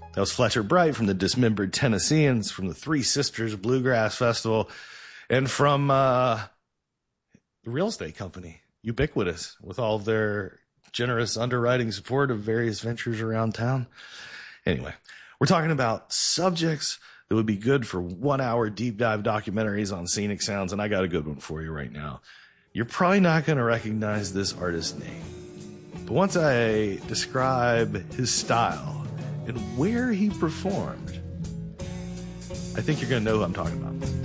That was Fletcher Bright from the Dismembered Tennesseans, from the Three Sisters Bluegrass Festival, and from the real estate company, Ubiquitous, with all of their generous underwriting support of various ventures around town. Anyway, we're talking about subjects that would be good for 1 hour deep dive documentaries on scenic sounds, and I got a good one for you right now. You're probably not going to recognize this artist's name, but once I describe his style and where he performed, I think you're going to know who I'm talking about.